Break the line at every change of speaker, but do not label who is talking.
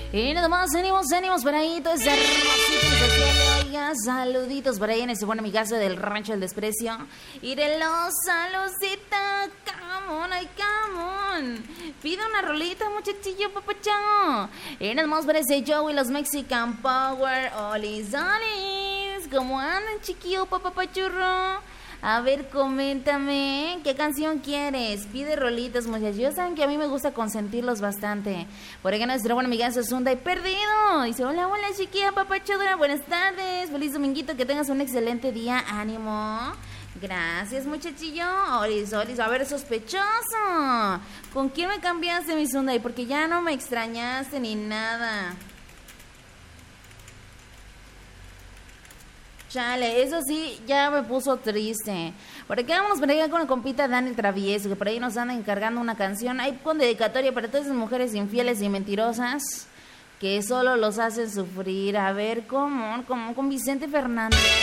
Y nada más, ánimos por ahí, todo ese hermosito social. Oiga, saluditos por ahí en ese buen amigazo del Rancho del Desprecio. Írenlo, saludcita, come on, ay, come on. Pide una rolita, muchachillo, papacho. Y nada más por ese Joey, los Mexican Power, olis, olis. ¿Cómo andan, chiquillo, papapachurro? A ver, coméntame, ¿qué canción quieres? Pide rolitas, muchachos. Saben que a mí me gusta consentirlos bastante. Por ejemplo, nuestra buena amiga Sunda y Perdido. Dice, hola, chiquilla, papachudra, buenas tardes. Feliz dominguito, que tengas un excelente día. Ánimo. Gracias, muchachillo. Olis, a ver, sospechoso. ¿Con quién me cambiaste, mi Sunda? Y porque ya no me extrañaste ni nada. Chale, eso sí, ya me puso triste. Por aquí vamos por allá con la compita Dani Travieso, que por ahí nos andan encargando una canción. Ahí con dedicatoria para todas esas mujeres infieles y mentirosas que solo los hacen sufrir. A ver, ¿cómo? Con Vicente Fernández.